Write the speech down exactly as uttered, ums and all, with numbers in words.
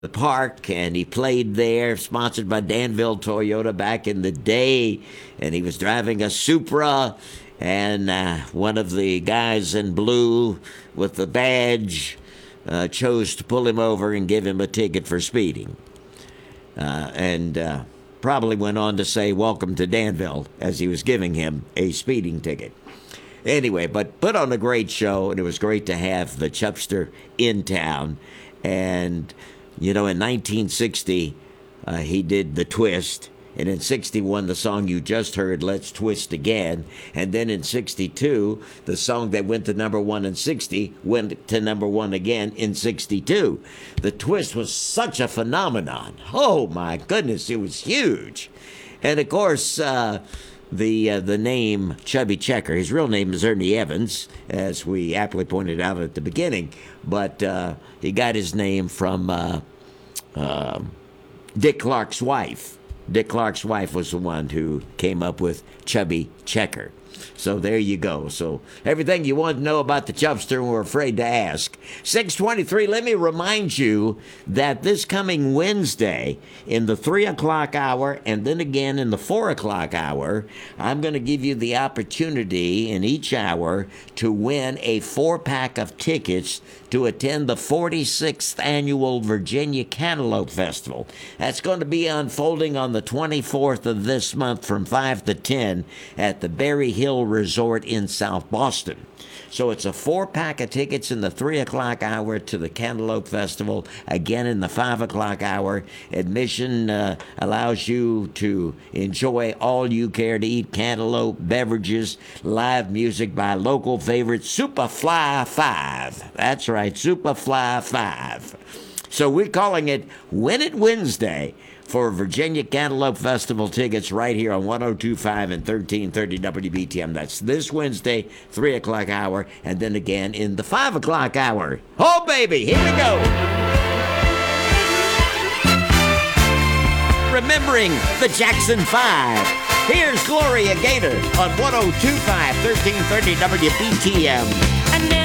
the park, and he played there, sponsored by Danville Toyota back in the day, and he was driving a Supra, and uh, one of the guys in blue with the badge uh, chose to pull him over and give him a ticket for speeding, uh, and uh, probably went on to say, "Welcome to Danville," as he was giving him a speeding ticket. Anyway, but put on a great show, and it was great to have the Chubster in town. And, you know, in nineteen sixty, uh, he did The Twist. And in sixty-one, the song you just heard, Let's Twist Again. And then in sixty-two, the song that went to number one in sixty went to number one again in sixty-two. The Twist was such a phenomenon. Oh, my goodness, it was huge. And, of course, uh, the uh, the name Chubby Checker, his real name is Ernie Evans, as we aptly pointed out at the beginning. But uh, he got his name from uh, uh, Dick Clark's wife. Dick Clark's wife was the one who came up with Chubby Checker. So there you go. So everything you want to know about the Chubster and we're afraid to ask. six twenty-three, let me remind you that this coming Wednesday in the three o'clock hour and then again in the four o'clock hour, I'm going to give you the opportunity in each hour to win a four-pack of tickets to attend the forty-sixth Annual Virginia Cantaloupe Festival. That's going to be unfolding on the twenty-fourth of this month from five to ten at the Berry Hill Resort in South Boston. So it's a four-pack of tickets in the three o'clock hour to the Cantaloupe Festival. Again, in the five o'clock hour, admission uh, allows you to enjoy all you care to eat cantaloupe, beverages, live music by local favorite Superfly five. That's right, Superfly five. So we're calling it Win It Wednesday for Virginia Cantaloupe Festival tickets right here on one oh two point five and thirteen thirty W B T M. That's this Wednesday, three o'clock hour, and then again in the five o'clock hour. Oh, baby, here we go. Remembering the Jackson Five. Here's Gloria Gaynor on one oh two point five, thirteen thirty W B T M.